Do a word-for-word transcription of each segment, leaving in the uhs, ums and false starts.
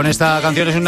Esta canción es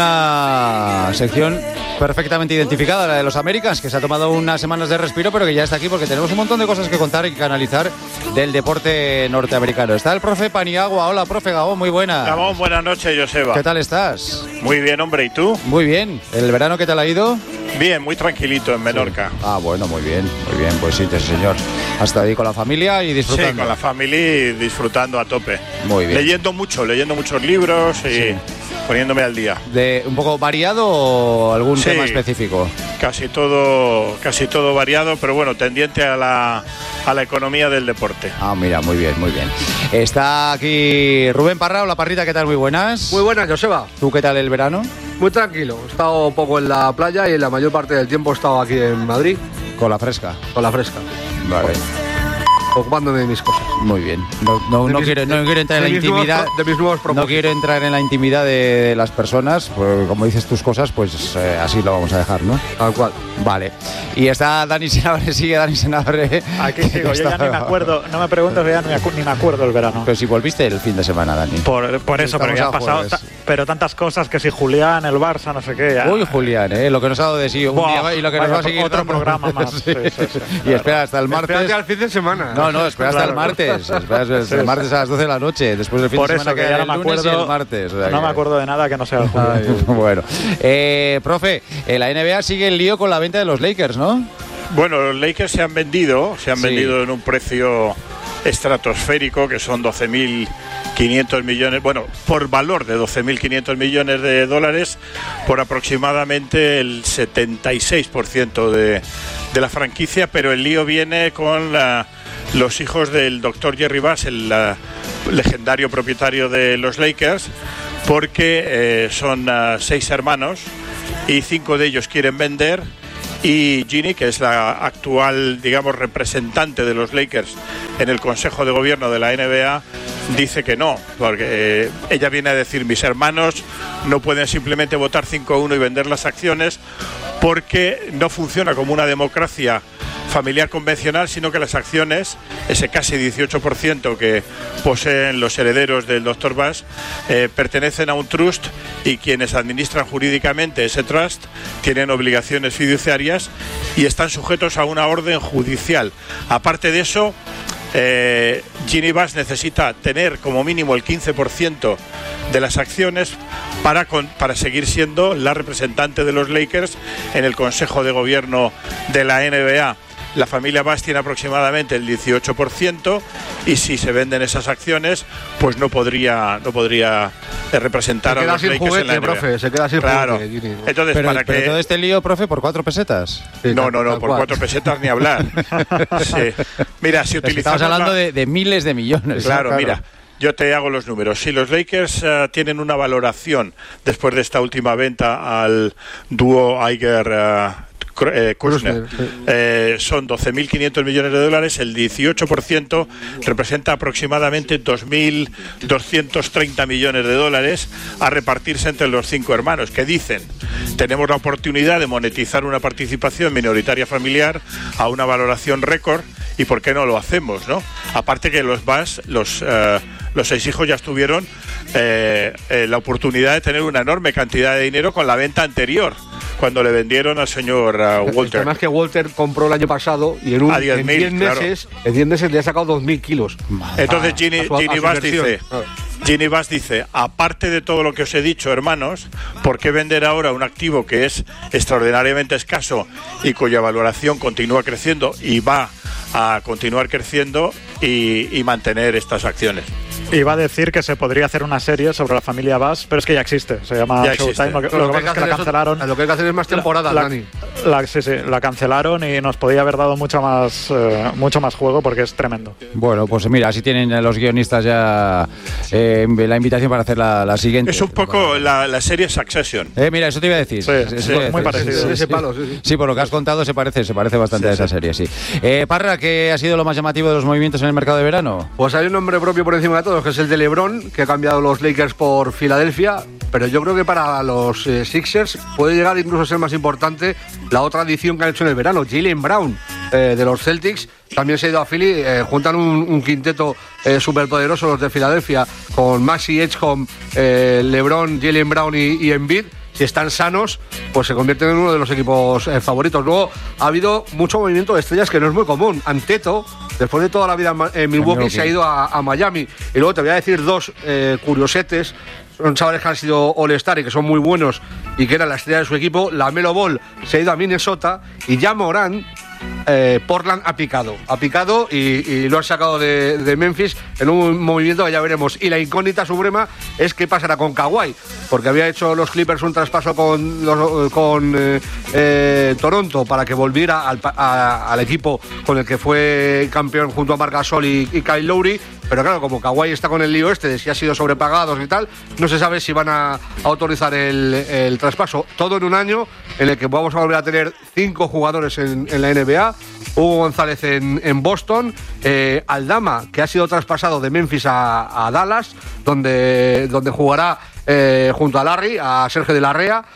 una sección perfectamente identificada, la de los Americans, que se ha tomado unas semanas de respiro, pero que ya está aquí porque tenemos un montón de cosas que contar y que analizar del deporte norteamericano. Está el profe Paniagua. Hola, profe Gabón, muy buena. Gabón, buenas noches, Joseba. ¿Qué tal estás? Muy bien, hombre, ¿y tú? Muy bien. ¿El verano qué tal ha ido? Bien, muy tranquilito en Menorca. Sí. Ah, bueno, muy bien, muy bien, pues sí, señor. Hasta ahí con la familia y disfrutando. Sí, con la familia y disfrutando a tope. Muy bien. Leyendo mucho, leyendo muchos libros y sí. poniéndome al día. ¿De un poco variado o algún sí, tema específico? Casi todo, casi todo variado, pero bueno, tendiente a la, a la economía del deporte. Ah, mira, muy bien, muy bien. Está aquí Rubén Parra. Hola, Parrita, ¿qué tal? Muy buenas. Muy buenas, Joseba. ¿Tú qué tal el verano? Muy tranquilo. He estado un poco en la playa y en la mayor parte del tiempo he estado aquí en Madrid. Con la fresca. Con la fresca. Vale. Ocupándome de mis cosas. Muy bien. No, no, no, mis, quiero, no quiero entrar en la intimidad. Nuevos, de mis nuevos propósitos. No quiero entrar en la intimidad de las personas. Pues, como dices tus cosas, pues eh, así lo vamos a dejar, ¿no? Tal cual. Vale. Y está Dani Senabre, sigue Dani Senabre. Aquí sigo, yo ya ni me acuerdo. No me preguntes, ya ni me, acu- ni me acuerdo el verano. Pero si volviste el fin de semana, Dani. Por, por eso, pero ya han pasado. Ta- pero tantas cosas, que si Julián, el Barça, no sé qué. Ya. Uy, Julián, ¿eh? Lo que nos ha dado de sí un Buah, día y lo que vaya, nos va a seguir otro dando. programa más. Sí. Sí, sí, sí, y espera hasta el martes. Espérate al fin de semana. No, no, espera hasta Claro. el martes. Espera hasta Sí, el sí. martes a las doce de la noche. Después del fin Por de eso semana que que ya el no me lunes acuerdo. y el martes. O sea No que... me acuerdo de nada que no sea el Julián. Ay, bueno, eh, profe, eh, la N B A sigue el lío con la venta de los Lakers, ¿no? Bueno, los Lakers se han vendido, se han Sí. vendido en un precio estratosférico, que son doce mil quinientos millones, bueno, por valor de doce mil quinientos millones de dólares, por aproximadamente el setenta y seis por ciento de, de la franquicia, pero el lío viene con la, los hijos del doctor Jerry Buss, el la, legendario propietario de los Lakers, porque eh, son uh, seis hermanos y cinco de ellos quieren vender. Y Ginny, que es la actual, digamos, representante de los Lakers en el Consejo de Gobierno de la N B A, dice que no, porque eh, ella viene a decir: mis hermanos no pueden simplemente votar cinco a uno y vender las acciones, porque no funciona como una democracia familiar convencional, sino que las acciones, ese casi dieciocho por ciento que poseen los herederos del doctor Buss, eh, pertenecen a un trust, y quienes administran jurídicamente ese trust tienen obligaciones fiduciarias y están sujetos a una orden judicial. Aparte de eso, eh, Ginny Buss necesita tener como mínimo el quince por ciento de las acciones para, con, para seguir siendo la representante de los Lakers en el Consejo de Gobierno de la N B A. La familia Buss tiene aproximadamente el dieciocho por ciento, y si se venden esas acciones, pues no podría no podría representar a los Lakers juguete, en la N B A. Profe, se queda sin claro. juguete. Ginny. Entonces, Pero, para pero que todo este lío, profe, por cuatro pesetas. Sí, no, no, no, tal por cual. cuatro pesetas ni hablar. Sí. Mira, si utilizamos Estamos hablando la... de, de miles de millones. Claro, ¿no? mira, yo te hago los números. Si los Lakers uh, tienen una valoración después de esta última venta al dúo Iger uh, Eh, Kushner, eh, son doce mil quinientos millones de dólares, el dieciocho por ciento representa aproximadamente dos mil doscientos treinta millones de dólares a repartirse entre los cinco hermanos, que dicen: tenemos la oportunidad de monetizar una participación minoritaria familiar a una valoración récord, y ¿por qué no lo hacemos, no? Aparte que los Buss, los, eh, los seis hijos ya estuvieron eh, eh, la oportunidad de tener una enorme cantidad de dinero con la venta anterior, cuando le vendieron al señor uh, Walter. Además que Walter compró el año pasado y en, un, A diez mil, en diez meses, claro. en diez meses le ha sacado dos mil kilos. Entonces a- Ginny, a su- a Ginny su Buss inversión. dice, Ah. Ginny Buss dice, aparte de todo lo que os he dicho, hermanos, ¿por qué vender ahora un activo que es extraordinariamente escaso y cuya valoración continúa creciendo y va a continuar creciendo, y, y mantener estas acciones? Iba a decir que se podría hacer una serie sobre la familia Buss, pero es que ya existe. Se llama Ya existe. Showtime. Lo que, Lo lo que que pasa es que la hay que hacer cancelaron. es- lo que hay que hacer es más temporadas, la, Dani. La, sí, sí, la cancelaron y nos podía haber dado mucho más, eh, mucho más juego, porque es tremendo. Bueno, pues mira, así tienen los guionistas ya eh, la invitación para hacer la, la siguiente. Es un poco la, la serie Succession. Eh, mira, eso te iba a decir. Sí, Eso sí, te iba a muy decir. parecido. Ese palo, sí, sí. Sí, por lo que has contado se parece, se parece bastante Sí, a esa sí. serie, sí. Eh, Parra, ¿qué ha sido lo más llamativo de los movimientos en el mercado de verano? Pues hay un nombre propio por encima de todos, que es el de LeBron, que ha cambiado los Lakers por Filadelfia, pero yo creo que para los eh, Sixers puede llegar incluso a ser más importante la otra adición que han hecho en el verano, Jaylen Brown, eh, de los Celtics, también se ha ido a Philly, eh, juntan un, un quinteto eh, superpoderoso los de Filadelfia, con Maxey Edgecombe, eh, LeBron, Jaylen Brown y, y Embiid. Si están sanos, pues se convierten en uno de los equipos eh, favoritos. Luego ha habido mucho movimiento de estrellas que no es muy común. Anteto, después de toda la vida en Milwaukee, Milwaukee. se ha ido a, a Miami. Y luego te voy a decir dos eh, curiosetes. Son chavales que han sido All-Star y que son muy buenos y que eran la estrella de su equipo. LaMelo Ball se ha ido a Minnesota y Ja Morant, eh, Portland ha picado. Ha picado y, y lo han sacado de, de Memphis en un movimiento que ya veremos. Y la incógnita suprema es qué pasará con Kawhi, porque había hecho los Clippers un traspaso con, los, con eh, eh, Toronto para que volviera al, a, al equipo con el que fue campeón junto a Marc Gasol y, y Kyle Lowry. Pero claro, como Kawhi está con el lío este de si ha sido sobrepagados y tal, no se sabe si van a autorizar el, el traspaso. Todo en un año en el que vamos a volver a tener cinco jugadores en, en la N B A. Hugo González en, en Boston, eh, Aldama, que ha sido traspasado de Memphis a, a Dallas, donde, donde jugará eh, junto a Larry, a Sergio de la Rea.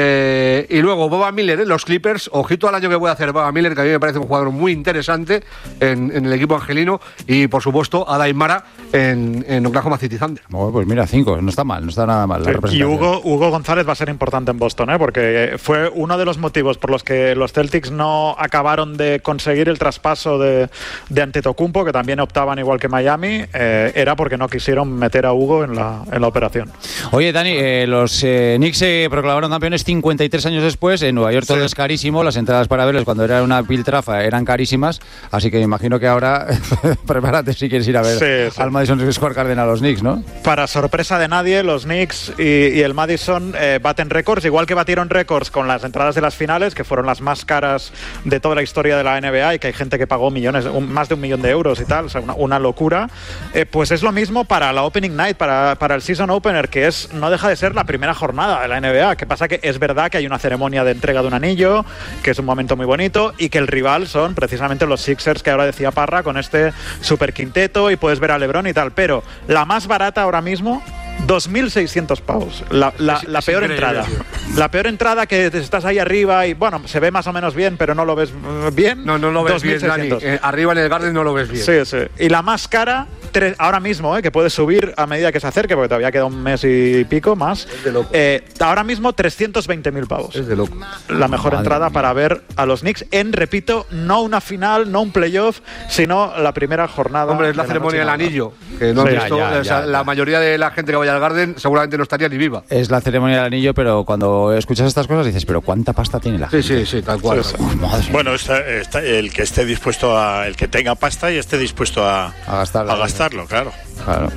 Eh, y luego Boba Miller en los Clippers. Ojito al año que puede hacer Boba Miller, que a mí me parece un jugador muy interesante en, en el equipo angelino. Y por supuesto a Daimara en, en Oklahoma City Thunder. Oh, pues mira, cinco, no está mal, no está nada mal. La y Hugo, Hugo González va a ser importante en Boston, ¿eh? Porque fue uno de los motivos por los que los Celtics no acabaron de conseguir el traspaso de, de Antetokounmpo, que también optaban igual que Miami, eh, era porque no quisieron meter a Hugo en la, en la operación. Oye, Dani, eh, los eh, Knicks se proclamaron campeones cincuenta y tres años después. En Nueva York todo sí. es carísimo, las entradas para verlos cuando era una piltrafa eran carísimas, así que me imagino que ahora prepárate si quieres ir a ver sí, sí. al Madison Square Garden a los Knicks, ¿no? Para sorpresa de nadie, los Knicks y, y el Madison eh, baten récords, igual que batieron récords con las entradas de las finales, que fueron las más caras de toda la historia de la N B A y que hay gente que pagó millones, un, más de un millón de euros y tal, o sea, una, una locura. Eh, pues es lo mismo para la Opening Night, para, para el Season Opener, que es no deja de ser la primera jornada de la N B A. Que pasa que es verdad que hay una ceremonia de entrega de un anillo, que es un momento muy bonito, y que el rival son precisamente los Sixers, que ahora decía Parra, con este super quinteto, y puedes ver a LeBron y tal, pero la más barata ahora mismo, dos mil seiscientos pavos, la, la, es, la es peor entrada. Tío. La peor entrada, que estás ahí arriba y bueno, se ve más o menos bien, pero no lo ves bien. No, no lo ves bien, Dani. Eh, arriba en el Garden no lo ves bien. Sí, sí. Y la más cara, tres, ahora mismo, eh, que puede subir a medida que se acerque, porque todavía queda un mes y pico más. Es de loco. Eh, ahora mismo trescientos veinte mil pavos. Es de loco. La mejor Madre entrada mía. Para ver a los Knicks en, repito, no una final, no un playoff, sino la primera jornada. Hombre, es la, de la ceremonia del anillo, que no sí, han visto. Ya, ya, o sea, ya, la ya. mayoría de la gente que vaya al Garden seguramente no estaría ni viva. Es la ceremonia del anillo, pero cuando escuchas estas cosas dices, pero ¿cuánta pasta tiene la sí, gente? Sí, sí, tal cual. Sí, sí. Uf, madre. Bueno, está, está, el que esté dispuesto a, el que tenga pasta y esté dispuesto a, A gastarla, a gastarlo, claro. Claro.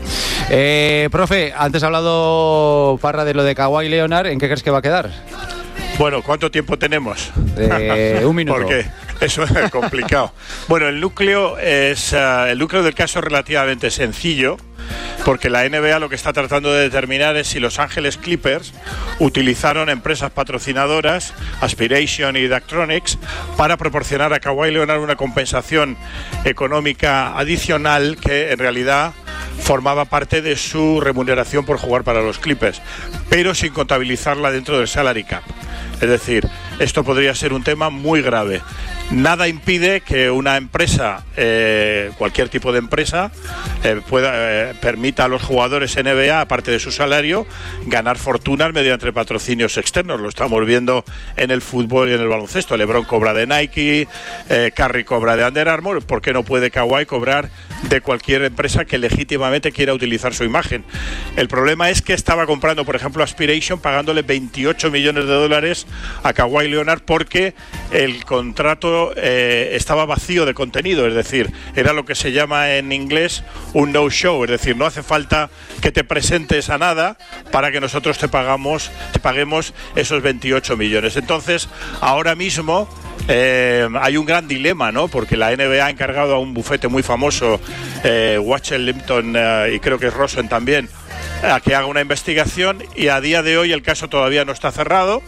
Eh, profe, antes ha hablado Parra de lo de Kawhi Leonard, ¿en qué crees que va a quedar? Bueno, ¿cuánto tiempo tenemos? Eh, un minuto. Porque eso es complicado. Bueno, el núcleo es uh, el núcleo del caso es relativamente sencillo, porque la N B A lo que está tratando de determinar es si Los Ángeles Clippers utilizaron empresas patrocinadoras, Aspiration y Daktronics, para proporcionar a Kawhi Leonard una compensación económica adicional que en realidad formaba parte de su remuneración por jugar para los Clippers, pero sin contabilizarla dentro del salary cap. Es decir, esto podría ser un tema muy grave. Nada impide que una empresa, eh, cualquier tipo de empresa, eh, pueda eh, permita a los jugadores N B A, aparte de su salario, ganar fortunas mediante patrocinios externos. Lo estamos viendo en el fútbol y en el baloncesto. LeBron cobra de Nike, eh, Curry cobra de Under Armour. ¿Por qué no puede Kawhi cobrar de cualquier empresa que legítimamente quiera utilizar su imagen? El problema es que estaba comprando, por ejemplo, Aspiration, pagándole veintiocho millones de dólares a Kawhi Leonard porque el contrato eh, estaba vacío de contenido, es decir, era lo que se llama en inglés un no-show, es decir, no hace falta que te presentes a nada para que nosotros te pagamos, te paguemos esos veintiocho millones. Entonces, ahora mismo Eh, hay un gran dilema, ¿no? Porque la N B A ha encargado a un bufete muy famoso, eh, Watcher Limpton eh, y creo que es Rosen también, a que haga una investigación, y a día de hoy el caso todavía no está cerrado,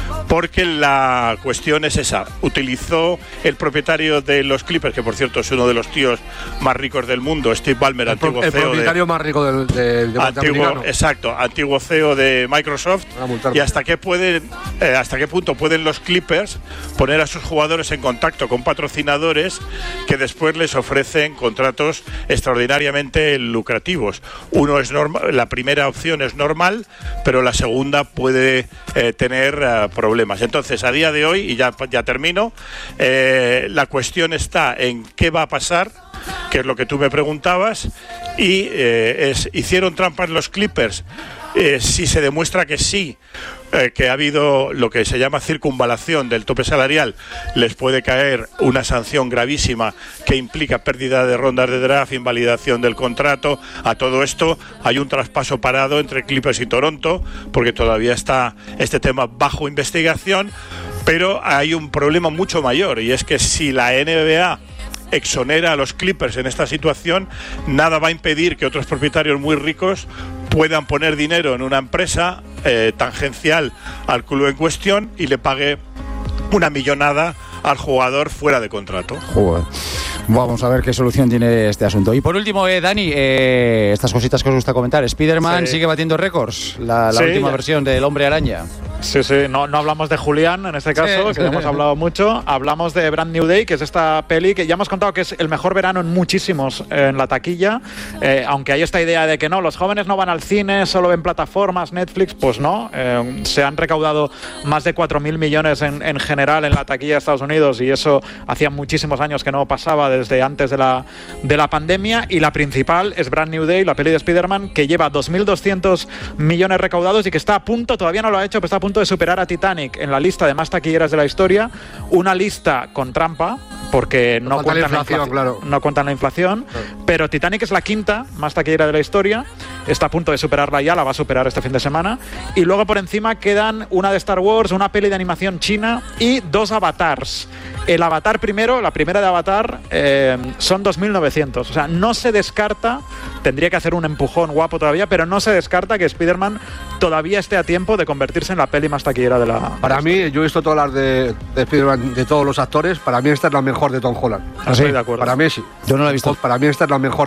porque la cuestión es esa. Utilizó el propietario de los Clippers, que por cierto es uno de los tíos más ricos del mundo, Steve Ballmer, el, antiguo el C E O propietario de, más rico del, del deporte antiguo, americano. exacto, antiguo C E O de Microsoft. Y hasta qué pueden, eh, hasta qué punto pueden los Clippers poner a sus jugadores en contacto con patrocinadores que después les ofrecen contratos extraordinariamente lucrativos. Uno es normal, la primera opción es normal, pero la segunda puede eh, tener uh, problemas. Entonces, a día de hoy, y ya, ya termino, eh, la cuestión está en qué va a pasar, que es lo que tú me preguntabas, y eh, es, ¿hicieron trampas los Clippers? Eh, si se demuestra que sí, eh, que ha habido lo que se llama circunvalación del tope salarial, les puede caer una sanción gravísima que implica pérdida de rondas de draft, invalidación del contrato. A todo esto hay un traspaso parado entre Clippers y Toronto, porque todavía está este tema bajo investigación, pero hay un problema mucho mayor, y es que si la N B A exonera a los Clippers en esta situación, nada va a impedir que otros propietarios muy ricos puedan poner dinero en una empresa eh, tangencial al club en cuestión y le pague una millonada al jugador fuera de contrato. Joder. Vamos a ver qué solución tiene este asunto. Y por último, eh, Dani, eh, estas cositas que os gusta comentar. Spider-Man sí. sigue batiendo récords, la, la sí, última ya. versión del Hombre Araña. Sí, sí, no, no hablamos de Julián en este caso, sí. que ya hemos hablado mucho. Hablamos de Brand New Day, que es esta peli que ya hemos contado que es el mejor verano en muchísimos en la taquilla. Eh, aunque hay esta idea de que no, los jóvenes no van al cine, solo ven plataformas, Netflix, pues no. Eh, se han recaudado más de cuatro mil millones en, en general en la taquilla de Estados Unidos, y eso hacía muchísimos años que no pasaba, desde antes de la, de la pandemia. Y la principal es Brand New Day, la peli de Spider-Man, que lleva dos mil doscientos millones recaudados y que está a punto, todavía no lo ha hecho, pero está a punto de superar a Titanic en la lista de más taquilleras de la historia. Una lista con trampa, porque no, no cuentan la inflación, la inflación, claro. no cuentan la inflación, claro. Pero Titanic es la quinta más taquillera de la historia, está a punto de superarla ya, la va a superar este fin de semana. Y luego por encima quedan una de Star Wars, una peli de animación china y dos avatars. El Avatar primero, la primera de Avatar, eh, son dos mil novecientos. O sea, no se descarta, tendría que hacer un empujón guapo todavía, pero no se descarta que Spider-Man todavía esté a tiempo de convertirse en la peli más taquillera de la... Para mí, yo he visto todas las de, de Spider-Man, de todos los actores, para mí esta es la mejor de Tom Holland. ¿Ah, sí? Estoy de acuerdo. Para mí sí. Yo no la he visto. Para mí esta es la mejor